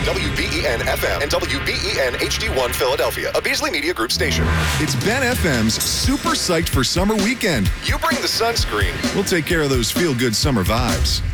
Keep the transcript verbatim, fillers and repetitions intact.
W B E N F M and W B E N H D one Philadelphia, a Beasley Media Group station. It's Ben F M's Super Psyched for Summer Weekend. You bring the sunscreen. We'll take care of those feel-good summer vibes.